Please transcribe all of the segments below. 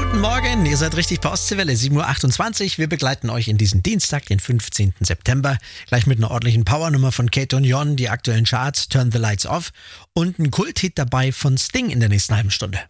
Guten Morgen, ihr seid richtig bei Ostseewelle, 7.28 Uhr. Wir begleiten euch in diesen Dienstag, den 15. September. Gleich mit einer ordentlichen Powernummer von Kate und Jon, die aktuellen Charts, Turn the Lights Off und ein Kulthit dabei von Sting in der nächsten halben Stunde.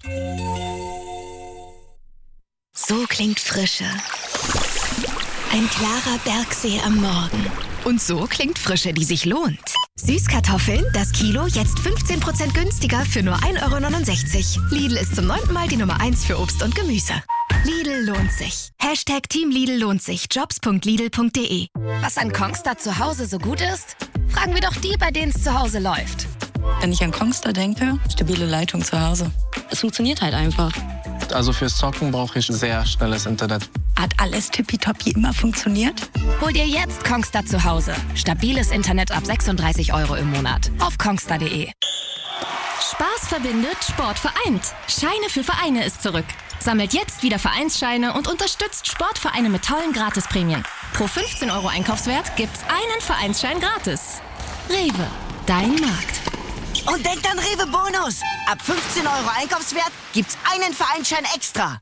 So klingt Frische. Ein klarer Bergsee am Morgen. Und so klingt Frische, die sich lohnt. Süßkartoffeln, das Kilo, jetzt 15% günstiger für nur 1,69 €. Lidl ist zum 9. Mal die Nummer 1 für Obst und Gemüse. Lidl lohnt sich. Team Lidl lohnt sich. Jobs.lidl.de. Was an Kongstar zu Hause so gut ist? Fragen wir doch die, bei denen es zu Hause läuft. Wenn ich an Kongstar denke, stabile Leitung zu Hause. Es funktioniert halt einfach. Also fürs Zocken brauche ich sehr schnelles Internet. Hat alles tippitoppi immer funktioniert? Hol dir jetzt Kongstar zu Hause. Stabiles Internet ab 36 € im Monat. Auf kongstar.de. Spaß verbindet, Sport vereint. Scheine für Vereine ist zurück. Sammelt jetzt wieder Vereinsscheine und unterstützt Sportvereine mit tollen Gratisprämien. Pro 15 € Einkaufswert gibt's einen Vereinsschein gratis. Rewe, dein Markt. Und denkt an Rewe Bonus. Ab 15 € Einkaufswert gibt's einen Vereinsschein extra.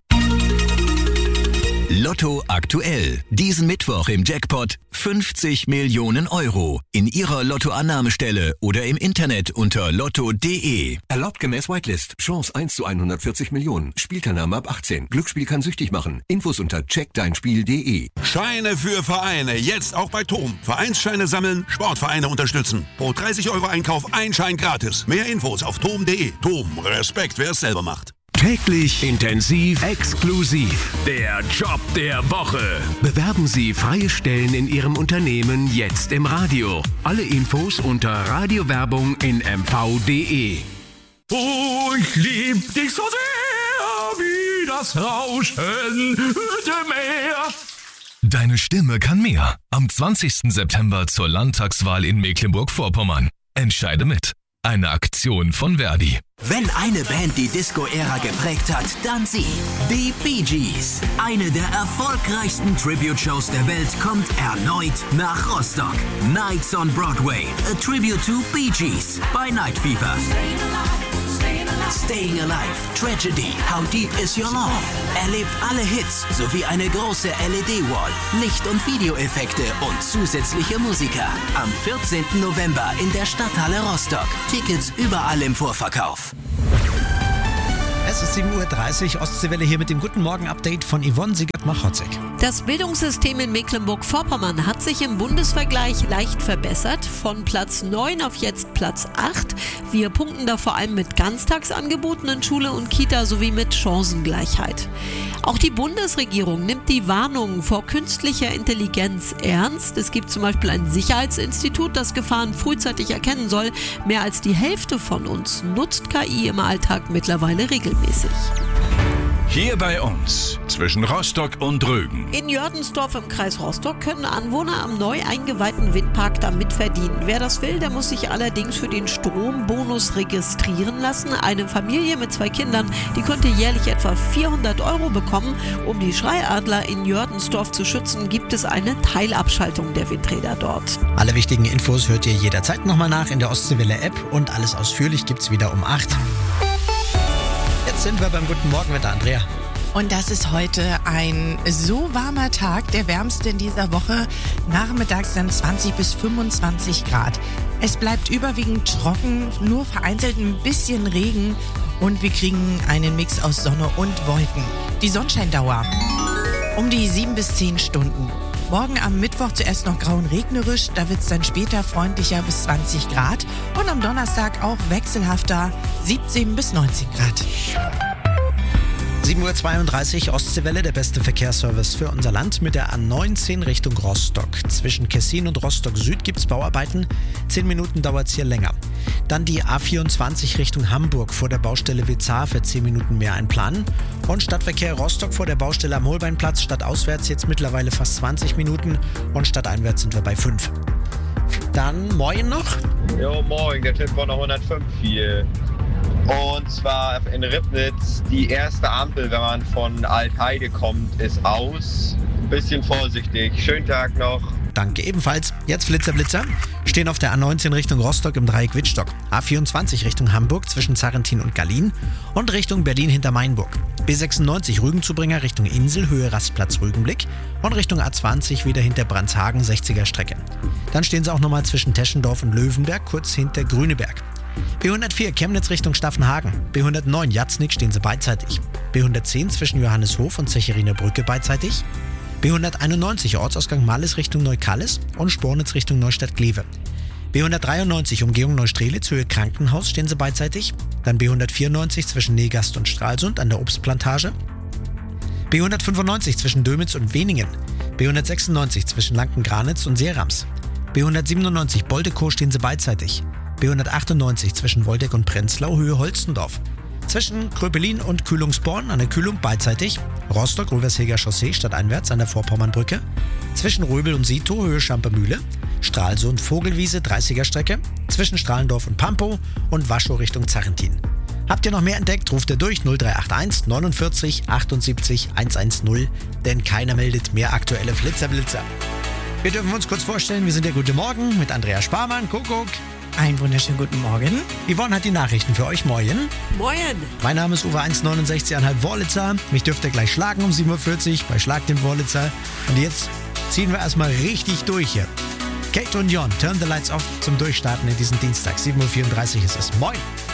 Lotto aktuell. Diesen Mittwoch im Jackpot 50 Millionen €. In Ihrer Lottoannahmestelle oder im Internet unter lotto.de. Erlaubt gemäß Whitelist. Chance 1 zu 140 Millionen. Spielteilnahme ab 18. Glücksspiel kann süchtig machen. Infos unter checkdeinspiel.de. Scheine für Vereine. Jetzt auch bei TOM. Vereinsscheine sammeln, Sportvereine unterstützen. Pro 30 € Einkauf ein Schein gratis. Mehr Infos auf tom.de. TOM. Respekt, wer es selber macht. Täglich, intensiv, exklusiv. Der Job der Woche. Bewerben Sie freie Stellen in Ihrem Unternehmen jetzt im Radio. Alle Infos unter Radiowerbung in mv.de. Oh, ich lieb dich so sehr wie das Rauschen der Meer. Deine Stimme kann mehr. Am 20. September zur Landtagswahl in Mecklenburg-Vorpommern. Entscheide mit. Eine Aktion von Verdi. Wenn eine Band die Disco-Ära geprägt hat, dann sie. Die Bee Gees. Eine der erfolgreichsten Tribute-Shows der Welt kommt erneut nach Rostock. Nights on Broadway. A Tribute to Bee Gees bei Night Fever. Staying Alive, Tragedy, How Deep Is Your Love? Erlebt alle Hits sowie eine große LED-Wall, Licht- und Videoeffekte und zusätzliche Musiker. Am 14. November in der Stadthalle Rostock. Tickets überall im Vorverkauf. Es ist 7.30 Uhr, Ostseewelle hier mit dem Guten Morgen-Update von Yvonne Siegert-Machotzek. Das Bildungssystem in Mecklenburg-Vorpommern hat sich im Bundesvergleich leicht verbessert. Von Platz 9 auf jetzt Platz 8. Wir punkten da vor allem mit Ganztagsangeboten in Schule und Kita sowie mit Chancengleichheit. Auch die Bundesregierung nimmt die Warnungen vor künstlicher Intelligenz ernst. Es gibt zum Beispiel ein Sicherheitsinstitut, das Gefahren frühzeitig erkennen soll. Mehr als die Hälfte von uns nutzt KI im Alltag mittlerweile regelmäßig. Hier bei uns, zwischen Rostock und Rügen. In Jördensdorf im Kreis Rostock können Anwohner am neu eingeweihten Windpark da mitverdienen. Wer das will, der muss sich allerdings für den Strombonus registrieren lassen. Eine Familie mit 2 Kindern, die könnte jährlich etwa 400 € bekommen. Um die Schreiadler in Jördensdorf zu schützen, gibt es eine Teilabschaltung der Windräder dort. Alle wichtigen Infos hört ihr jederzeit nochmal nach in der Ostseewelle-App und alles ausführlich gibt's wieder um 8. Jetzt sind wir beim Guten Morgen mit der Andrea. Und das ist heute ein so warmer Tag, der wärmste in dieser Woche. Nachmittags dann 20 bis 25 Grad. Es bleibt überwiegend trocken, nur vereinzelt ein bisschen Regen und wir kriegen einen Mix aus Sonne und Wolken. Die Sonnenscheindauer um die 7 bis 10 Stunden. Morgen am Mittwoch zuerst noch grau und regnerisch, da wird es dann später freundlicher bis 20 Grad. Und am Donnerstag auch wechselhafter 17 bis 19 Grad. 7.32 Uhr, Ostseewelle, der beste Verkehrsservice für unser Land mit der A19 Richtung Rostock. Zwischen Kessin und Rostock Süd gibt es Bauarbeiten. 10 Minuten dauert es hier länger. Dann die A24 Richtung Hamburg vor der Baustelle Witzar für 10 Minuten mehr einplanen. Und Stadtverkehr Rostock vor der Baustelle am Holbeinplatz, stadtauswärts jetzt mittlerweile fast 20 Minuten und stadteinwärts sind wir bei 5. Dann morgen noch. Jo, morgen, der Tipp war noch 105 viel. Und zwar in Ribnitz, die erste Ampel, wenn man von Altheide kommt, ist aus. Ein bisschen vorsichtig. Schönen Tag noch. danke ebenfalls. Jetzt Flitzer. Stehen auf der A19 Richtung Rostock im Dreieck Wittstock. A24 Richtung Hamburg zwischen Zarrentin und Gallien und Richtung Berlin hinter Mainburg. B96 Rügenzubringer Richtung Insel, Höhe Rastplatz Rügenblick und Richtung A20 wieder hinter Brandshagen, 60er Strecke. Dann stehen sie auch nochmal zwischen Teschendorf und Löwenberg, kurz hinter Grüneberg. B104 Chemnitz Richtung Staffenhagen. B109 Jatznig stehen sie beidseitig. B110 zwischen Johanneshof und Zecheriner Brücke beidseitig. B191 Ortsausgang Malles Richtung Neukallis und Spornitz Richtung Neustadt-Glewe. B193 Umgehung Neustrelitz, Höhe Krankenhaus stehen sie beidseitig. Dann B194 zwischen Negast und Stralsund an der Obstplantage. B195 zwischen Dömitz und Weningen. B196 zwischen Lanken-Granitz und Seerams. B197 Boldekow stehen sie beidseitig. B198 zwischen Woldeck und Prenzlau, Höhe Holstendorf. Zwischen Kröpelin und Kühlungsborn an der Kühlung beidseitig. Rostock, Röversheger Chaussee stadteinwärts an der Vorpommernbrücke. Zwischen Röbel und Sito, Höhe Schampermühle. Stralsund, Vogelwiese, 30er Strecke. Zwischen Strahlendorf und Pampow und Waschow Richtung Zarrentin. Habt ihr noch mehr entdeckt, ruft ihr durch 0381 49 78 110, denn keiner meldet mehr aktuelle Flitzer. Wir dürfen uns kurz vorstellen, wir sind der Gute Morgen mit Andrea Sparmann, Kuckuck. Einen wunderschönen guten Morgen. Yvonne hat die Nachrichten für euch. Moin. Moin. Mein Name ist Uwe 1,69,5 Wörlitzer. Mich dürft ihr gleich schlagen um 7.40 Uhr bei Schlag den Wörlitzer. Und jetzt ziehen wir erstmal richtig durch hier. Kate und Jon, Turn the Lights Off zum Durchstarten in diesen Dienstag. 7.34 Uhr ist es. Moin.